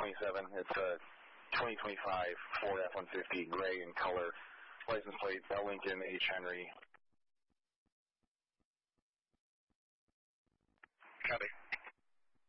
27. It's a 2025 Ford F-150, gray in color. License plate, Lincoln H. Henry. Copy.